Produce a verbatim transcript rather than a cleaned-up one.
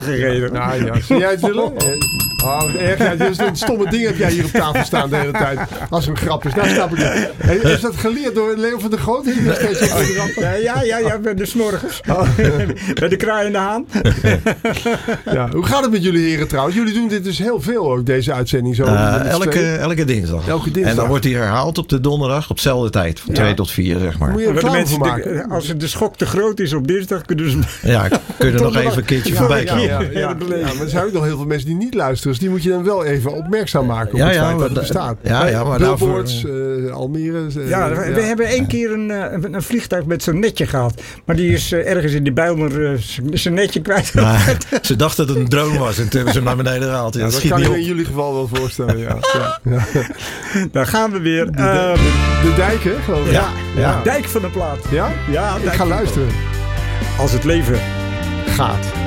gereden. Nou ja, zie jij het willen? Oh, erg. Ja, dus een stomme ding heb jij hier op tafel staan de hele tijd. Als een grap is. Nou snap ik het. Is dat geleerd door Leo van der Groot? Nog steeds op de rand? Ja, ja, ja, ja, bij de smorgens. Oh. Bij de kraaiende haan. Ja, hoe gaat het met jullie heren trouwens? Jullie doen dit dus heel veel ook, deze uitzending. Zo uh, elke, elke dinsdag. Elke dinsdag. En dan wordt die herhaald op de donderdag op dezelfde tijd. Van twee ja. tot vier, zeg maar. Moet je de mensen maken? De, als de schok te groot is op dinsdag, kunnen ze... Ja, kunnen er nog even een keertje ja, voorbij ja, komen. Ja, ja, ja. ja, maar er zijn ook nog heel veel mensen die niet luisteren. Dus die moet je dan wel even opmerkzaam maken op ja, het ja, feit dat het da, bestaat. Ja, ja, maar Billboards, uh, Almere. Uh, ja, we, ja, we hebben één keer een, een, een vliegtuig met zo'n netje gehad. Maar die is uh, ergens in die Bijlmer uh, zijn netje kwijt. Nou, ze dachten dat het een drone was en toen hebben ze hem naar beneden gehaald. Ja, ja, dat dat kan je niet in jullie geval wel voorstellen. Ja. Ja, ja. Daar gaan we weer. De, de, de, de dijk, hè, geloof ik. Ja, ja. ja. Dijk van de plaat. Ja? Ja, ik ga luisteren. Als het leven gaat.